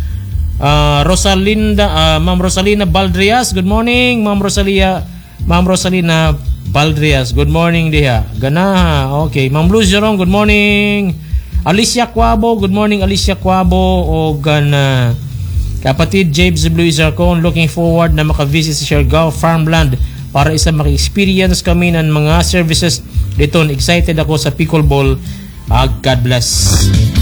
Ma'am Rosalina Baldrias, good morning. Ma'am Rosalina Baldrias, good morning diha. Gana, okay. Ma'am Luz Jorong, good morning. Alicia Quabo, good morning Alicia Quabo. O gana. Kapatid James Blue Zarcon, looking forward na makavisit sa Siargao Farmland para isa maka-experience kami ng mga services dito. Excited ako sa pickleball. God bless.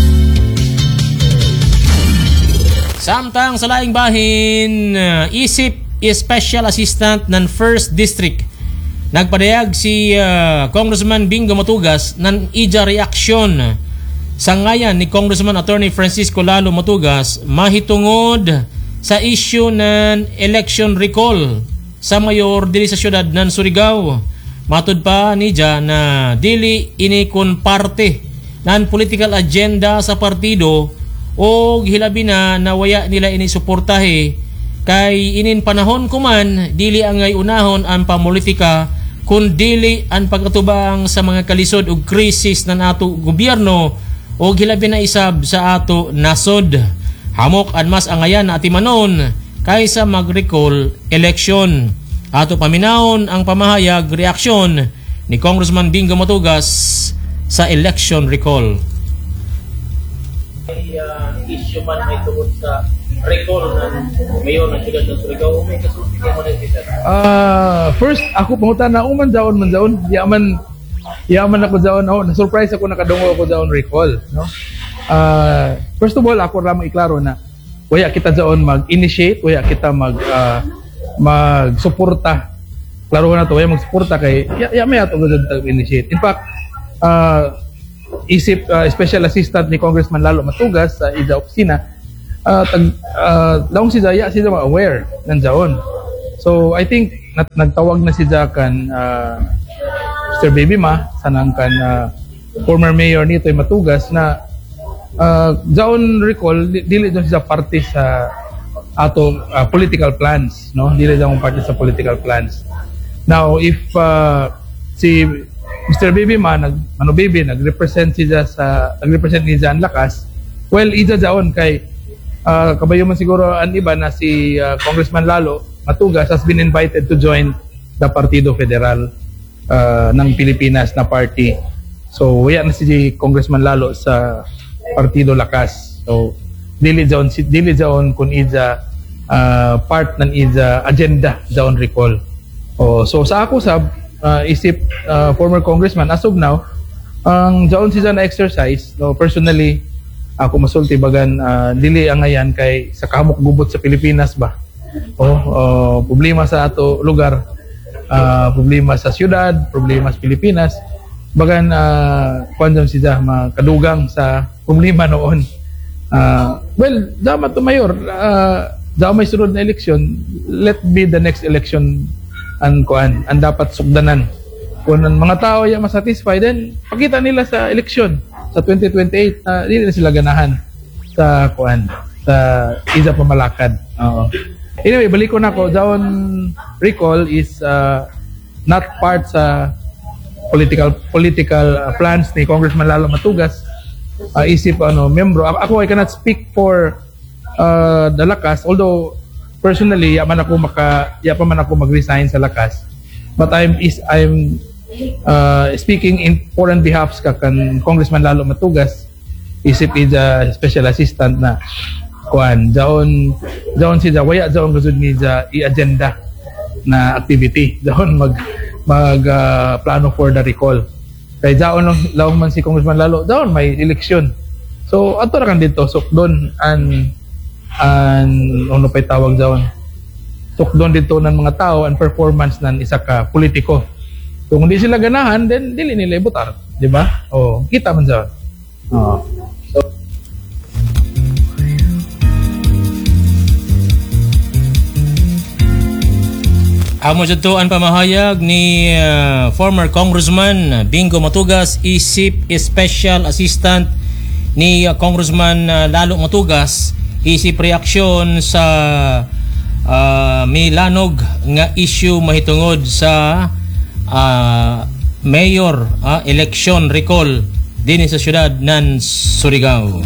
Samtang sa laing bahin, isip Special Assistant ng 1st District. Nagpadayag si Congressman Bingo Matugas ng ija reaksyon sa ngayan ni Congressman Attorney Francisco Lalo Matugas mahitungod sa issue ng election recall sa mayor dili sa syudad ng Surigao. Matud pa niya na dili ini kun parte ng political agenda sa partido o hilabi na nawaya nila ini suportahe kay inin panahon kuman dili angay unahon ang pamulitika kun dili ang pagkatubang sa mga kalisod ug krisis ng ato gobyerno o hilabi na isab sa ato nasod. Hamok anmas angayan na atimanon kaysa mag-recall election. Ato paminahon ang pamahayag reaksyon ni Congressman Bingo Matugas sa election recall. Issue man ay tungkol sa recall ng mayor ng siyudad ng Surigao, may kasulti ka mo na dito? First, ako pangutan na man jaon. Yaman ako jaon. Na-surprise ako nakadungo ako jaon recall. No? first of all, ako ramang iklaro na waya kita doon mag-initiate, waya kita mag-suporta. Klaro na to, waya mag-suporta kay may ato initiate. In fact, Special Assistant ni Congressman Lalo Matugas sa ida opisina, laong si Zaya siya aware nandiyon. So I think nagtawag na si Jakan Mr. Baby Ma sanang kan former mayor nito ay Matugas na Jaon recall dili doon sa party sa ato political plans, no? Dili daw party sa political plans. Now if si Mr. Baby Ma nag-represent niya ang lakas, well ija jaon kay kabayo man siguro ang iba na si Congressman Lalo Matugas has been invited to join the Partido Federal ng Pilipinas na party. So wala na si Congressman Lalo sa Partido Lakas. So dili jaon kun ija part ng ija agenda jaon recall. So sa ako sab isip former congressman as of now ang jaon siya na exercise, no, personally ako masulti bagan dili ang ngayan kay sa kamok gubot sa Pilipinas ba. Problema sa ato lugar, problema sa syudad, problema sa Pilipinas. Bagan kuan siya makadugang sa problema noon. Well, dapat to mayor, may sunod na eleksyon, let be the next election ang dapat sugdanan. Kung ang mga tao ay masatisfy, then pakita nila sa eleksyon sa 2028 na hindi na sila ganahan sa sa isa pamalakad. Anyway, balik ko na ko. Jaon recall is not part sa political plans ni Congressman Lalo Matugas. Isip membro. Ako I cannot speak for the Lakas, although personally ya pa man ako mag-resign sa Lakas, but I'm speaking for on behalf kan Congressman Lalo Matugas. Isip is a special assistant na jaon si waya jaon gusud ni i-agenda na activity jaon mag plano for the recall. Kay jaon lang man si Congressman Lalo, jaon may eleksyon. So ato ra kan dito sukdon an ano pa'y tawag jaon. Sukdon dito ng mga tao ang performance ng isa ka politiko. Kung hindi sila ganahan, then dili nila ibutar, di ba? Kita man jaon. Amo dito ang pamahayag ni former Congressman Bingo Matugas, isip Special Assistant ni Congressman Lalo Matugas, isip reaksyon sa milanog nga issue mahitungod sa mayor election recall din sa syudad ng Surigao.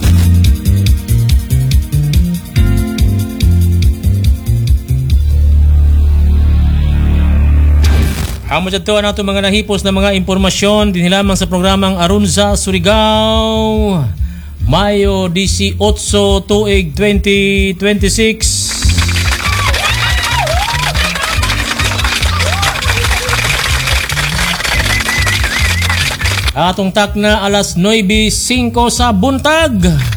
Amo dito ang ato mga nahipos na mga impormasyon din lamang sa programang Arunza Surigao, Mayo 18, tuig 2026. Atong tak na alas 9:05 sa buntag.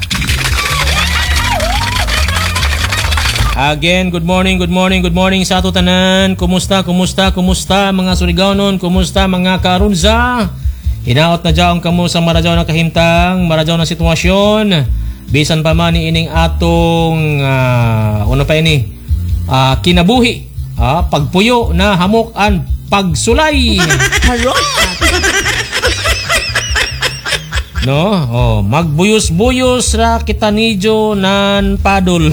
Again, good morning sa ato tanan. Kumusta mga Surigaonon? Kumusta mga Karunza? Hinaot na jaong kamo sa maradyaw na kahimtang, maradyaw na sitwasyon. Bisan pa man ni ining atong kinabuhi. Pagpuyo na hamok an pagsulay. No, magbuyos-buyos ra kita nidyo nan padol.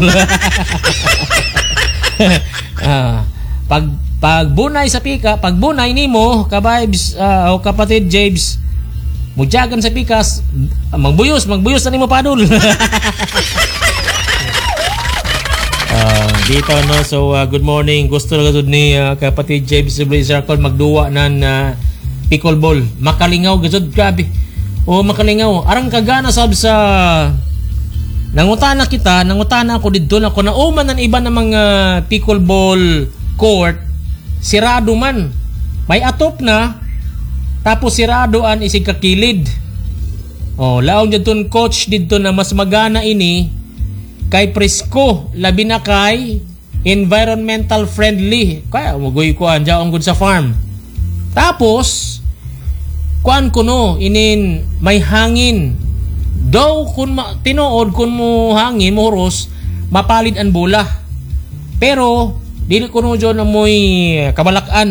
Pagbunay sa pika, pagbunay nimo kabibes o kapatid James, mujagan sa pikas, magbuyos na nimo padol. Dito no, so good morning. Gusto na gud ni kapatid James Blazer Call magduwa nan pickleball. Makalingaw gud, grabe. Makalingaw. Arang kagana sab sa nangutana ako didto na ko na uman ng iba ng mga pickleball court sirado man. May atop na tapos sirado an isig kakilid. Oh, laong jud coach didto na mas magana ini kay presko, labi na kay environmental friendly. Kaya magoy ko andiya ang good sa farm. Tapos kuan kuno inin may hangin. Daw kun tinuod kun mo hangin mo horos mapalid ang bola. Pero dili kuno jo na moy kabalak-an